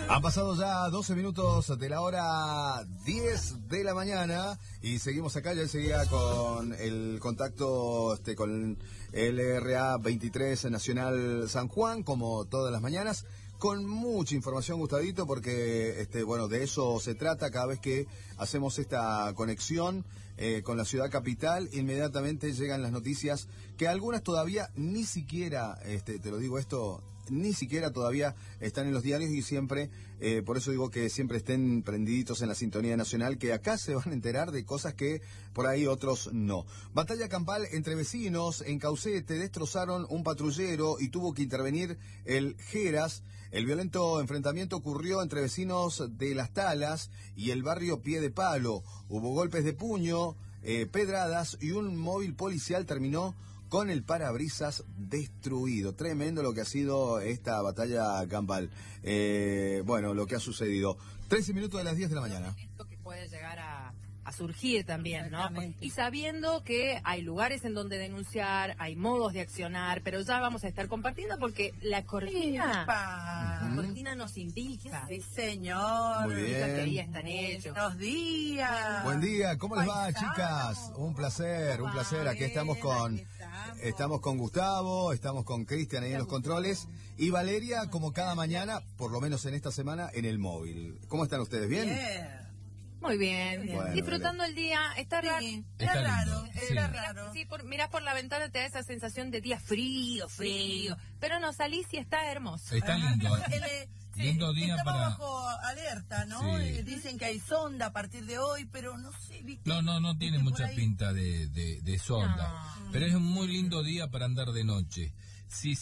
Han pasado ya 12 minutos de la hora 10 de la mañana y seguimos acá ya enseguida con el contacto con LRA 23 Nacional San Juan, como todas las mañanas, con mucha información, Gustavito, porque bueno, de eso se trata cada vez que hacemos esta conexión con la ciudad capital. Inmediatamente llegan las noticias que algunas todavía ni siquiera, te lo digo esto, ni siquiera todavía están en los diarios y siempre, por eso digo que siempre estén prendiditos en la sintonía nacional, que acá se van a enterar de cosas que por ahí otros no. Batalla campal entre vecinos en Caucete, destrozaron un patrullero y tuvo que intervenir el Geras. El violento enfrentamiento ocurrió entre vecinos de Las Talas y el barrio Pie de Palo. Hubo golpes de puño, pedradas y un móvil policial terminó con el parabrisas destruido. Tremendo lo que ha sido esta batalla campal. Bueno, lo que ha sucedido. 13 minutos de las 10 de la mañana. Esto que puede llegar a surgir también, ¿no? Y sabiendo que hay lugares en donde denunciar, hay modos de accionar, pero ya vamos a estar compartiendo porque la cortina nos indica. Sí, señor. Muy bien. ¿Qué día están hechos? Buenos días. Buen día, ¿cómo les va, chicas? Un placer, un placer. Aquí estamos con Gustavo, estamos con Cristian ahí en los controles y Valeria, como cada mañana, por lo menos en esta semana, en el móvil. ¿Cómo están ustedes? ¿Bien? Muy bien. Bueno, disfrutando el día. Está raro. Está raro. Está raro. Sí, mirás por la ventana, te da esa sensación de día frío. Pero no salís y está hermoso. Está lindo. Lindo día estamos para... bajo alerta, ¿no? Sí. Dicen que hay sonda a partir de hoy, pero no sé, ¿viste? No tiene mucha pinta de sonda. No. Pero es un muy lindo día para andar de noche. Sí.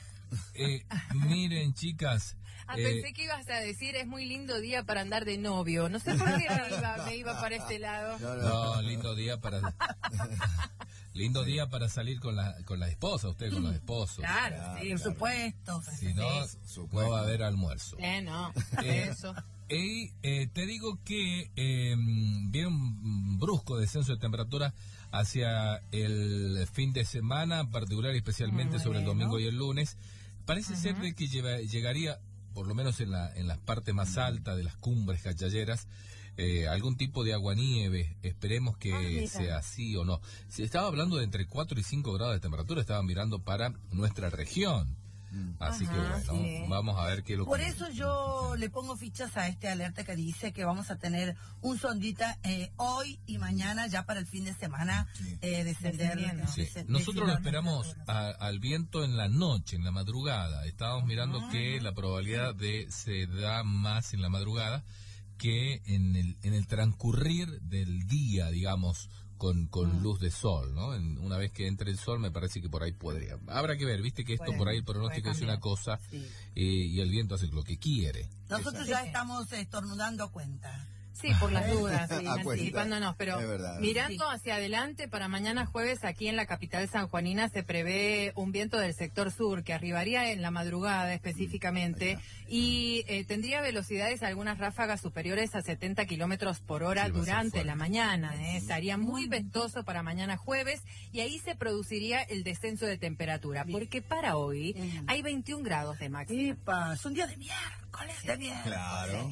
Miren, chicas... pensé que ibas a decir, es muy lindo día para andar de novio. No sé por qué me iba para este lado. No, lindo día para... lindo día para salir con la esposa, usted con los esposos. Claro, sí, por supuesto. Si no, no va a haber almuerzo. No, eso. Y te digo que viene un brusco descenso de temperatura hacia el fin de semana, en particular y especialmente sobre el domingo y el lunes. Parece ser de que llegaría, por lo menos en las partes más altas de las cumbres cachalleras, algún tipo de aguanieve. Esperemos que sea así o no. Si estaba hablando de entre 4 y 5 grados de temperatura, estaban mirando para nuestra región. Así que bueno, sí. Vamos a ver qué lo Por eso yo le pongo fichas a este alerta que dice que vamos a tener un sondita hoy y mañana ya para el fin de semana descender. Sí. Nosotros lo esperamos al viento en la noche, en la madrugada. Estábamos mirando que la probabilidad se da más en la madrugada que en el transcurrir del día, digamos, con luz de sol, ¿no? Una vez que entre el sol, me parece que por ahí podría. Habrá que ver, viste que esto por ahí el pronóstico dice una cosa y el viento hace lo que quiere. Nosotros ya estamos estornudando a cuenta. Sí, por las dudas, sí, cuenta. anticipándonos, pero mirando hacia adelante, para mañana jueves aquí en la capital sanjuanina se prevé un viento del sector sur que arribaría en la madrugada específicamente y tendría velocidades, algunas ráfagas superiores a 70 kilómetros por hora durante la mañana. Estaría muy ventoso para mañana jueves y ahí se produciría el descenso de temperatura, porque para hoy hay 21 grados de máxima. Es un día de miércoles, Claro.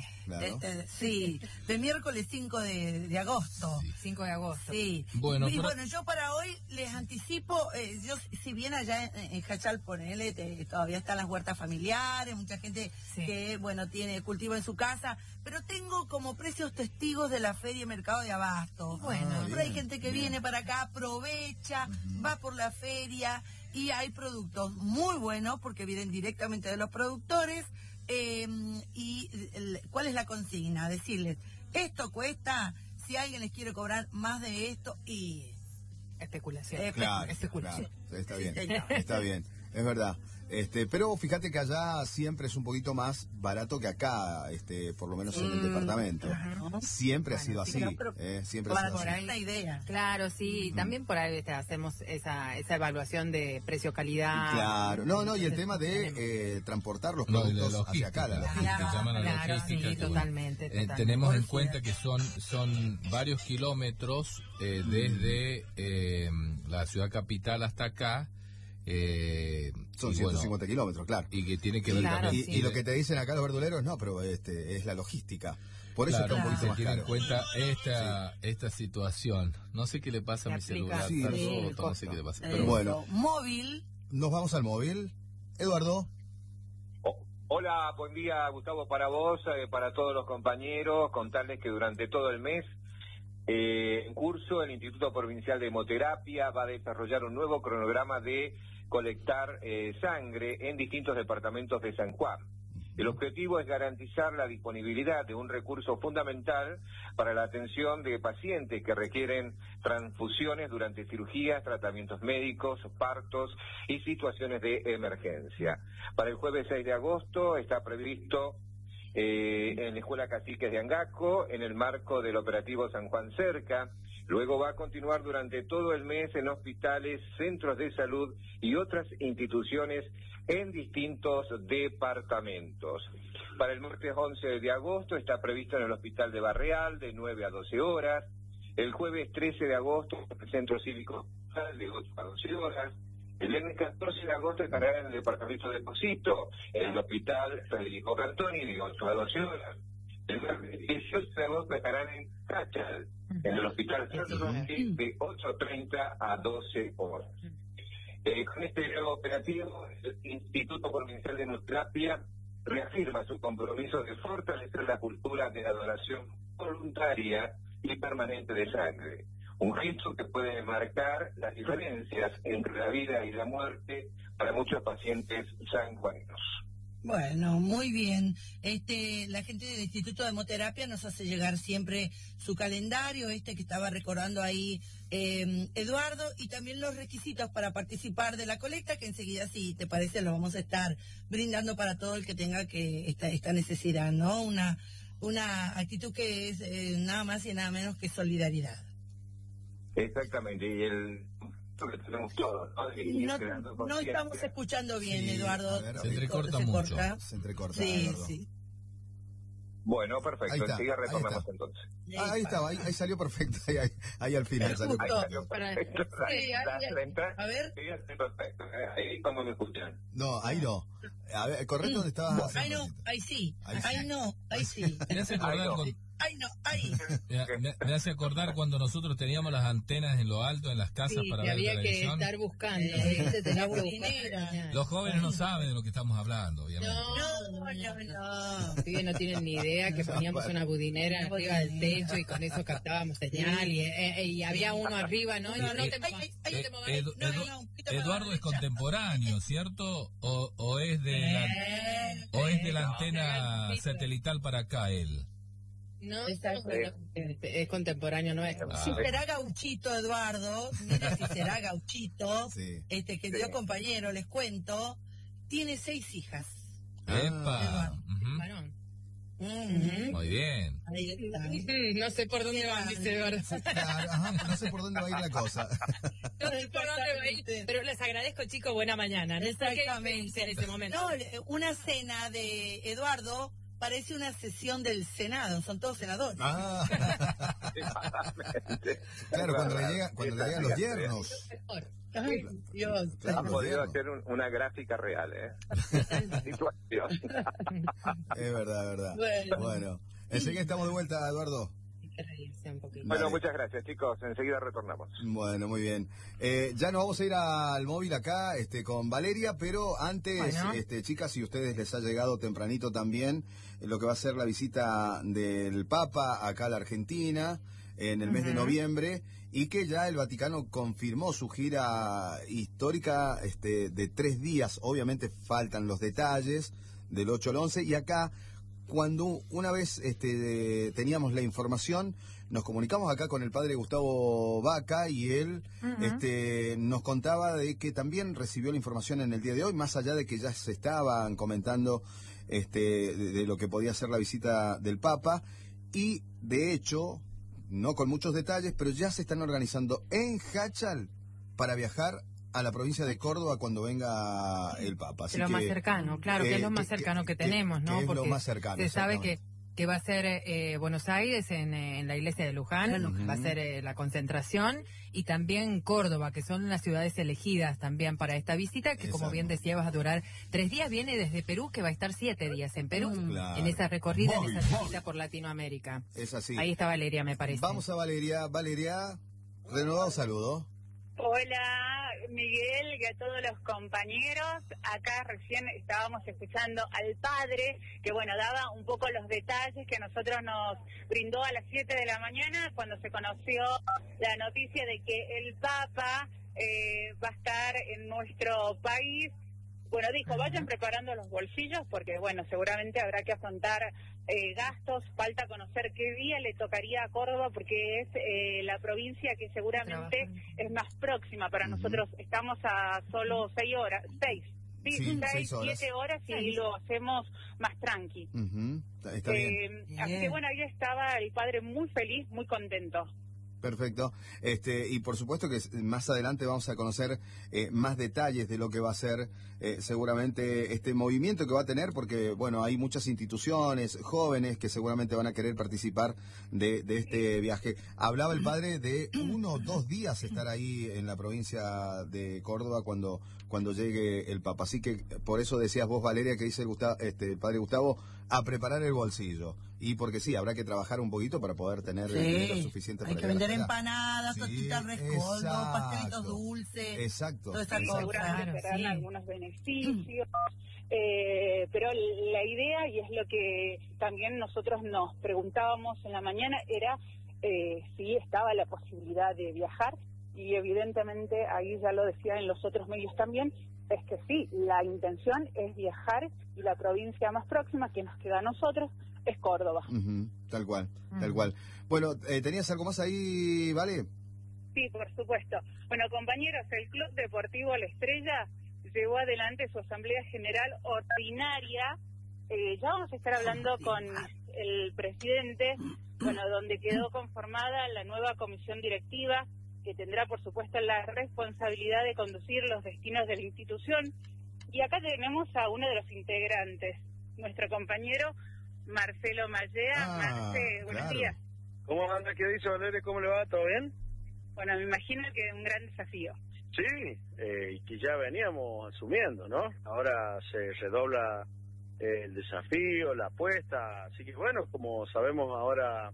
Sí, de miércoles 5 de agosto. 5 de agosto. Sí. Bueno, Yo para hoy les anticipo, yo si bien allá en Jachal, ponele, todavía están las huertas familiares, mucha gente que, bueno, tiene cultivo en su casa, pero tengo como precios testigos de la feria y mercado de abasto. Pero hay gente que viene para acá, aprovecha, va por la feria y hay productos muy buenos porque vienen directamente de los productores. ¿Cuál es la consigna? Decirles, esto cuesta, si alguien les quiere cobrar más de esto, y... Especulación. Claro, está bien, es verdad. Pero fíjate que allá siempre es un poquito más barato que acá, por lo menos en el departamento. Siempre ha sido así. Siempre ha sido así. Esta idea. Claro, sí. También por ahí hacemos esa evaluación de precio-calidad. Claro. No, y el tema de transportar los productos hacia acá. Sí, totalmente. Tenemos en cuenta que son varios kilómetros desde la ciudad capital hasta acá. Son 150 kilómetros, claro. Y que tiene que ver también. Y lo que te dicen acá los verduleros, no, pero es la logística. Por eso está un poquito más tiene caro. en cuenta esta situación. No sé qué le pasa a mi celular. No sé qué le pasa. Pero bueno. Móvil. Nos vamos al móvil. Eduardo. Hola, buen día, Gustavo, para vos, para todos los compañeros. Contarles que durante todo el mes en curso el Instituto Provincial de Hemoterapia va a desarrollar un nuevo cronograma de colectar sangre en distintos departamentos de San Juan. El objetivo es garantizar la disponibilidad de un recurso fundamental para la atención de pacientes que requieren transfusiones durante cirugías, tratamientos médicos, partos y situaciones de emergencia. Para el jueves 6 de agosto está previsto en la Escuela Caciques de Angaco, en el marco del operativo San Juan Cerca. Luego va a continuar durante todo el mes en hospitales, centros de salud y otras instituciones en distintos departamentos. Para el martes 11 de agosto está previsto en el Hospital de Barreal de 9 a 12 horas. El jueves 13 de agosto en el Centro Cívico de 8 a 12 horas. El viernes 14 de agosto estará en el departamento de Posito, en el Hospital Federico Cantoni de 8 a 12 horas. El viernes 18 de agosto estarán en Cachal, en el Hospital de 8:30 a 12 horas. Con este nuevo operativo, el Instituto Provincial de Hemoterapia reafirma su compromiso de fortalecer la cultura de la donación voluntaria y permanente de sangre. Un gesto que puede marcar las diferencias entre la vida y la muerte para muchos pacientes sanjuaninos. Bueno, muy bien. La gente del Instituto de Hemoterapia nos hace llegar siempre su calendario, que estaba recordando ahí Eduardo, y también los requisitos para participar de la colecta, que enseguida, si te parece, lo vamos a estar brindando para todo el que tenga esta necesidad, ¿no? Una actitud que es nada más y nada menos que solidaridad. Exactamente, y que tenemos todos, ¿no? No estamos escuchando bien, Eduardo. Se entrecorta mucho. Se entrecorta. Sí, Eduardo. sí. Bueno, perfecto, enseguida retomamos entonces. Ahí estaba, ahí salió perfecto, ahí al final salió perfecto. A ver. Perfecto, ahí como me escuchan. No, ahí no. A ver, correcto donde estabas. Ahí no, ahí sí. Ahí no, ahí sí. Me hace acordar me hace acordar cuando nosotros teníamos las antenas en lo alto en las casas para ver había televisión. Que estar buscando. La budinera. Los jóvenes no saben de lo que estamos hablando, obviamente. No. Pibes no tienen ni idea que poníamos una budinera arriba del techo y con eso captábamos señal y había uno arriba, ¿no? Eduardo es contemporáneo, ¿cierto? ¿O es de la antena satelital para acá él? No, es contemporáneo, no es. Si será gauchito, Eduardo, mira si será gauchito, sí. Que dio compañero, les cuento, tiene 6 hijas. ¡Epa! Varón. Muy bien. Ahí está. No sé por dónde va, dice Eduardo. No sé por dónde va a ir la cosa. No sé por dónde va a ir, pero les agradezco, chicos, buena mañana. Exactamente. En ese momento. No, una cena de Eduardo parece una sesión del Senado, son todos senadores. Claro, cuando le llegan los yernos. Ay, Dios. Ha podido hacer una gráfica real, situación. Es verdad. Bueno, enseguida estamos de vuelta, Eduardo. Bueno, muchas gracias, chicos. Enseguida retornamos. Bueno, muy bien. Ya nos vamos a ir al móvil acá con Valeria, pero antes, chicas, si a ustedes les ha llegado tempranito también lo que va a ser la visita del Papa acá a la Argentina en el mes de noviembre, y que ya el Vaticano confirmó su gira histórica de 3 días. Obviamente faltan los detalles del 8 al 11, y acá, cuando una vez teníamos la información, nos comunicamos acá con el padre Gustavo Vaca, y él nos contaba de que también recibió la información en el día de hoy, más allá de que ya se estaban comentando de lo que podía ser la visita del Papa, y de hecho, no con muchos detalles, pero ya se están organizando en Hachal para viajar a la provincia de Córdoba cuando venga el Papa. Así lo más cercano, claro, que es lo más cercano que tenemos, ¿no? Que es porque lo más cercano. Se sabe que que va a ser Buenos Aires en la iglesia de Luján, va a ser la concentración, y también Córdoba, que son las ciudades elegidas también para esta visita, que como bien decía va a durar 3 días. Viene desde Perú, que va a estar 7 días en Perú, en esa recorrida, en esa visita por Latinoamérica. Es así. Ahí está Valeria, me parece. Vamos a Valeria. Valeria, renovado saludo. Hola, Miguel, y a todos los compañeros. Acá recién estábamos escuchando al padre, que bueno, daba un poco los detalles que a nosotros nos brindó a las 7 de la mañana cuando se conoció la noticia de que el Papa va a estar en nuestro país. Bueno, dijo, vayan preparando los bolsillos porque, bueno, seguramente habrá que afrontar gastos. Falta conocer qué día le tocaría a Córdoba porque es la provincia que seguramente es más próxima para nosotros. Estamos a solo 6 horas, 6, 7 horas y lo hacemos más tranqui. Está bien. Así que, bueno, ahí estaba el padre muy feliz, muy contento. Perfecto. Y por supuesto que más adelante vamos a conocer más detalles de lo que va a ser seguramente este movimiento que va a tener, porque bueno, hay muchas instituciones, jóvenes que seguramente van a querer participar de este viaje. Hablaba el padre de 1 o 2 días estar ahí en la provincia de Córdoba cuando llegue el Papa. Así que por eso decías vos, Valeria, que dice el padre Gustavo, a preparar el bolsillo. Y porque sí, habrá que trabajar un poquito para poder tener el dinero suficiente para hay que vender empanadas, tortitas rescoldo, pastelitos dulces. Exacto. Toda esa cosa. Seguramente serán algunos beneficios. Pero la idea, y es lo que también nosotros nos preguntábamos en la mañana, era si estaba la posibilidad de viajar. Y evidentemente, ahí ya lo decía en los otros medios también, es que sí, la intención es viajar y la provincia más próxima que nos queda a nosotros es Córdoba. Tal cual, tal cual. Bueno, ¿tenías algo más ahí, Vale? Sí, por supuesto. Bueno, compañeros, el Club Deportivo La Estrella llevó adelante su Asamblea General Ordinaria. Ya vamos a estar hablando con el presidente, bueno, donde quedó conformada la nueva comisión directiva, que tendrá, por supuesto, la responsabilidad de conducir los destinos de la institución. Y acá tenemos a uno de los integrantes, nuestro compañero Marcelo Mallea. Marce, buenos días. ¿Cómo anda? ¿Qué dice Valeria? ¿Cómo le va? ¿Todo bien? Bueno, me imagino que es un gran desafío. Sí, y que ya veníamos asumiendo, ¿no? Ahora se redobla el desafío, la apuesta, así que bueno, como sabemos ahora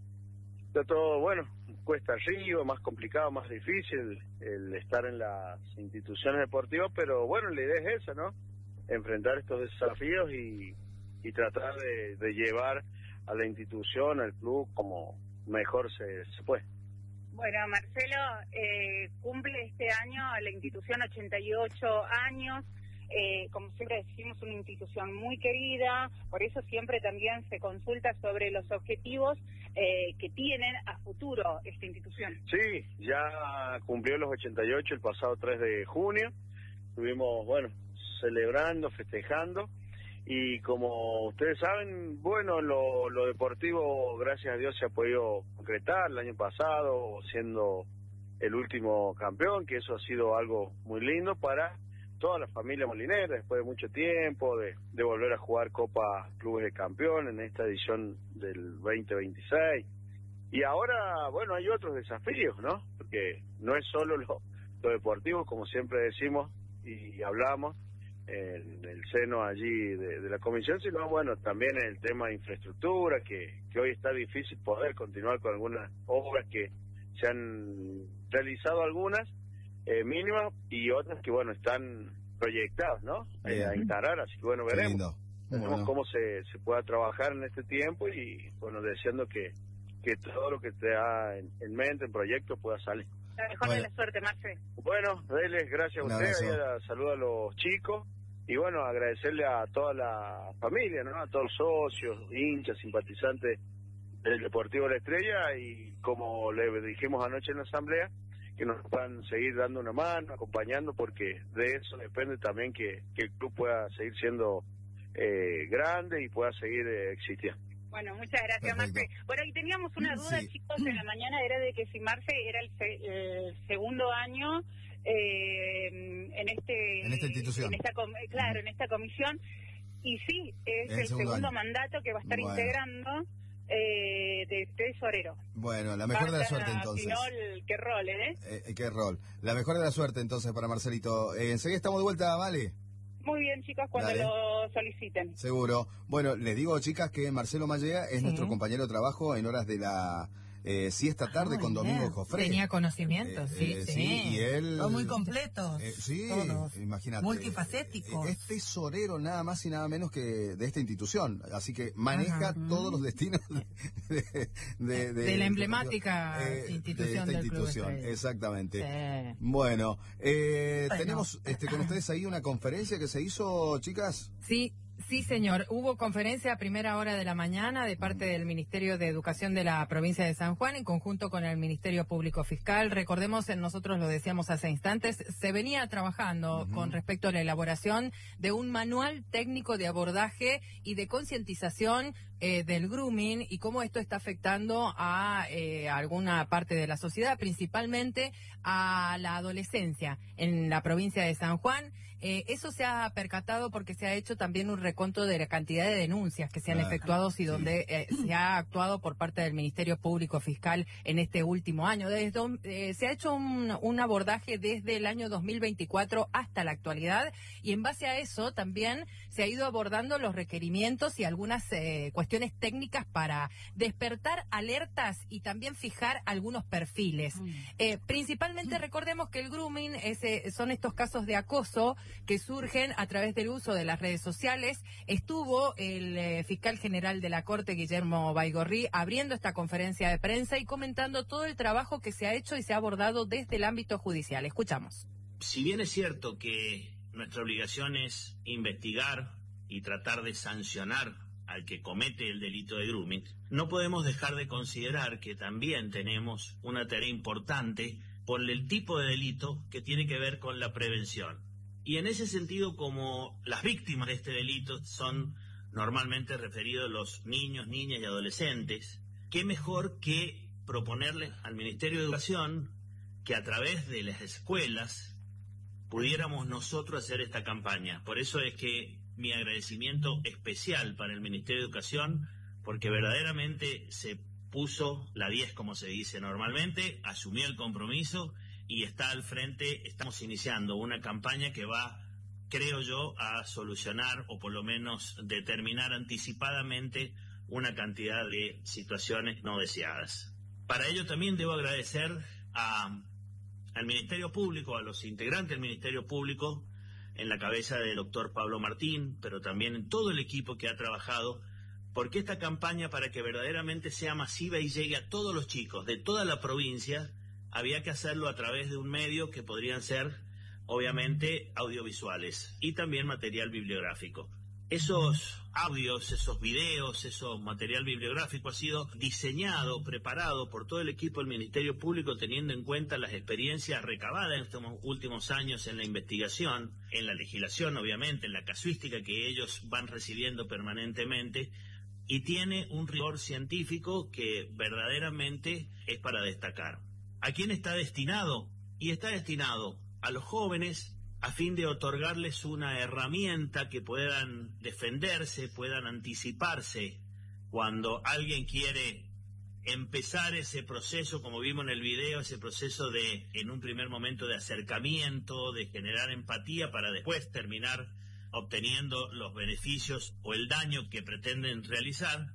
está todo, bueno, cuesta arriba, más complicado, más difícil el estar en las instituciones deportivas, pero bueno, la idea es esa, ¿no? Enfrentar estos desafíos y tratar de llevar a la institución, al club, como mejor se puede. Bueno, Marcelo, cumple este año la institución 88 años, como siempre decimos, una institución muy querida, por eso siempre también se consulta sobre los objetivos que tienen a futuro esta institución. Sí, ya cumplió los 88 el pasado 3 de junio, estuvimos, bueno, celebrando, festejando, y como ustedes saben, bueno, lo deportivo, gracias a Dios, se ha podido concretar el año pasado, siendo el último campeón, que eso ha sido algo muy lindo para toda la familia molinera, después de mucho tiempo, de volver a jugar Copa Clubes de Campeón en esta edición del 2026. Y ahora, bueno, hay otros desafíos, ¿no? Porque no es solo lo deportivo, como siempre decimos y hablamos, en el seno allí de la comisión, sino bueno, también el tema de infraestructura, que hoy está difícil poder continuar con algunas obras que se han realizado, algunas mínimas y otras que bueno, están proyectadas, ¿no? A instalar, así que bueno, veremos cómo se pueda trabajar en este tiempo y bueno, deseando que todo lo que te da en mente, en proyecto, pueda salir. La mejor de la suerte, Marce. Bueno, Deles, gracias a ustedes, saludo a los chicos. Y bueno, agradecerle a toda la familia, ¿no? A todos los socios, hinchas, simpatizantes del Deportivo La Estrella, y como le dijimos anoche en la asamblea, que nos puedan seguir dando una mano, acompañando, porque de eso depende también que el club pueda seguir siendo grande y pueda seguir existiendo. Bueno, muchas gracias, Marce. Bueno, y teníamos una duda, chicos, en la mañana, era de que si Marce era el segundo año en esta institución. en esta comisión, Y sí, es el segundo mandato que va a estar integrando de tesorero. Bueno, la mejor de la suerte entonces. Qué rol, qué rol. La mejor de la suerte entonces para Marcelito. Enseguida estamos de vuelta, ¿vale? Muy bien, chicos, cuando lo soliciten. Seguro. Bueno, les digo, chicas, que Marcelo Mallea es nuestro compañero de trabajo en horas de la siesta tarde con Domingo Jofré. Tenía conocimiento, sí. Y él... Todos muy completos. Sí, todos. Imagínate. Multifacéticos. Es tesorero nada más y nada menos que de esta institución. Así que maneja todos los destinos de la emblemática institución de esta del institución. Club Estrella. Exactamente. Sí. Bueno, tenemos con ustedes ahí una conferencia que se hizo, chicas. Sí, señor. Hubo conferencia a primera hora de la mañana de parte del Ministerio de Educación de la provincia de San Juan en conjunto con el Ministerio Público Fiscal. Recordemos, nosotros lo decíamos hace instantes, se venía trabajando con respecto a la elaboración de un manual técnico de abordaje y de concientización del grooming y cómo esto está afectando a alguna parte de la sociedad, principalmente a la adolescencia en la provincia de San Juan. Eso se ha percatado porque se ha hecho también un reconto de la cantidad de denuncias que se han efectuado y donde se ha actuado por parte del Ministerio Público Fiscal en este último año. Se ha hecho un abordaje desde el año 2024 hasta la actualidad y en base a eso también se ha ido abordando los requerimientos y algunas cuestiones técnicas para despertar alertas y también fijar algunos perfiles. Principalmente recordemos que el grooming son estos casos de acoso que surgen a través del uso de las redes sociales. Estuvo el fiscal general de la Corte, Guillermo Baigorri, abriendo esta conferencia de prensa y comentando todo el trabajo que se ha hecho y se ha abordado desde el ámbito judicial. Escuchamos. Si bien es cierto que nuestra obligación es investigar y tratar de sancionar al que comete el delito de grooming, no podemos dejar de considerar que también tenemos una tarea importante por el tipo de delito que tiene que ver con la prevención. Y en ese sentido, como las víctimas de este delito son normalmente referidos los niños, niñas y adolescentes, qué mejor que proponerle al Ministerio de Educación que a través de las escuelas pudiéramos nosotros hacer esta campaña. Por eso es que mi agradecimiento especial para el Ministerio de Educación, porque verdaderamente se puso la 10, como se dice normalmente, asumió el compromiso y está al frente. Estamos iniciando una campaña que va, creo yo, a solucionar o por lo menos determinar anticipadamente una cantidad de situaciones no deseadas. Para ello también debo agradecer al Ministerio Público, a los integrantes del Ministerio Público, en la cabeza del doctor Pablo Martín, pero también en todo el equipo que ha trabajado, porque esta campaña, para que verdaderamente sea masiva y llegue a todos los chicos de toda la provincia, había que hacerlo a través de un medio que podrían ser, obviamente, audiovisuales y también material bibliográfico. Esos audios, esos videos, ese material bibliográfico ha sido diseñado, preparado por todo el equipo del Ministerio Público, teniendo en cuenta las experiencias recabadas en estos últimos años en la investigación, en la legislación, obviamente, en la casuística que ellos van recibiendo permanentemente, y tiene un rigor científico que verdaderamente es para destacar. ¿A quién está destinado? Y está destinado a los jóvenes, a fin de otorgarles una herramienta que puedan defenderse, puedan anticiparse cuando alguien quiere empezar ese proceso, como vimos en el video, ese proceso de, en un primer momento, de acercamiento, de generar empatía para después terminar obteniendo los beneficios o el daño que pretenden realizar.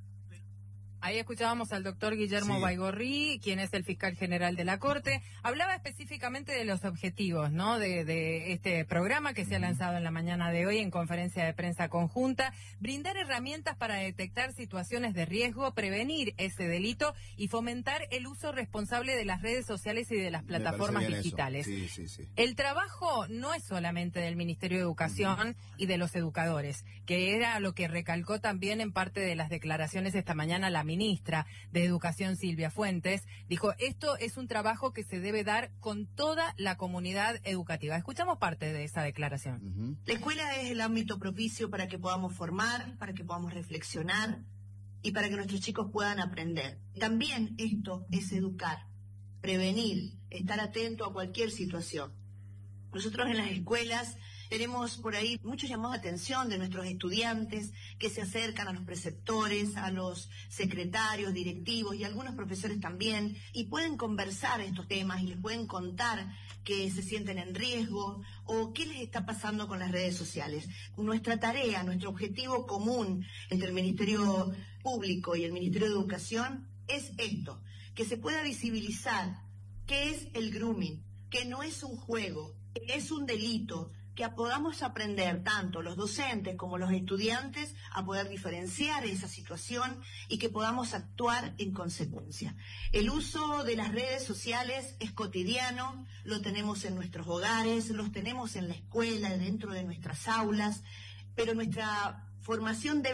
Ahí escuchábamos al doctor Guillermo Baigorri, quien es el fiscal general de la Corte. Hablaba específicamente de los objetivos, ¿no?, de este programa que se ha lanzado en la mañana de hoy en conferencia de prensa conjunta. Brindar herramientas para detectar situaciones de riesgo, prevenir ese delito y fomentar el uso responsable de las redes sociales y de las plataformas digitales. El trabajo no es solamente del Ministerio de Educación y de los educadores, que era lo que recalcó también en parte de las declaraciones esta mañana la ministra de Educación, Silvia Fuentes. Dijo, esto es un trabajo que se debe dar con toda la comunidad educativa. Escuchamos parte de esa declaración. La escuela es el ámbito propicio para que podamos formar, para que podamos reflexionar y para que nuestros chicos puedan aprender. También esto es educar, prevenir, estar atento a cualquier situación. Nosotros en las escuelas Tenemos por ahí muchos llamados de atención de nuestros estudiantes que se acercan a los preceptores, a los secretarios, directivos y algunos profesores también, y pueden conversar estos temas y les pueden contar que se sienten en riesgo o qué les está pasando con las redes sociales. Nuestra tarea, nuestro objetivo común entre el Ministerio Público y el Ministerio de Educación es esto, que se pueda visibilizar qué es el grooming, que no es un juego, que es un delito, que podamos aprender tanto los docentes como los estudiantes a poder diferenciar esa situación y que podamos actuar en consecuencia. El uso de las redes sociales es cotidiano, lo tenemos en nuestros hogares, los tenemos en la escuela, dentro de nuestras aulas, pero nuestra formación debe